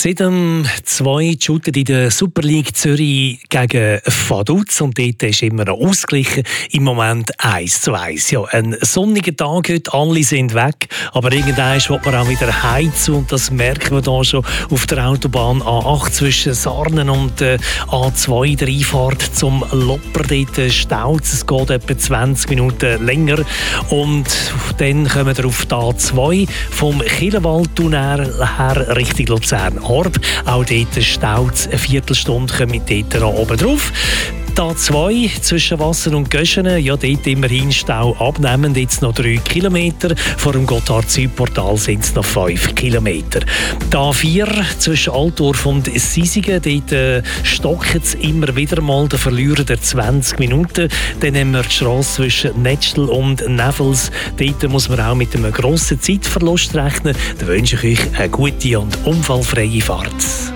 Seit dem 2 shootet in der Super League Zürich gegen Vaduz und dort ist immer noch ausgeglichen. Im Moment 1:1. Ja, ein sonniger Tag heute, alle sind weg, aber irgendwann wird man auch wieder heizen und das merken wir hier schon auf der Autobahn A8 zwischen Sarnen und A2, der Einfahrt zum Lopper. Dort staut es, geht etwa 20 Minuten länger und dann kommen wir auf die A2 vom Chilewaldtunnel her Richtung Luzern. Orb. Auch dort staut es eine Viertelstunde, kommen wir dort noch oben drauf. Die A2 zwischen Wasser und Göschenen, ja, dort immerhin Stau abnehmend, jetzt noch 3 Kilometer. Vor dem Gotthard-Südportal sind es noch 5 Kilometer. Die A4 zwischen Altdorf und Sisigen, dort stockt es immer wieder mal, da verlieren wir 20 Minuten. Dann haben wir die Strasse zwischen Netschel und Nevels. Dort muss man auch mit einem grossen Zeitverlust rechnen. Da wünsche ich euch eine gute und unfallfreie Fahrt.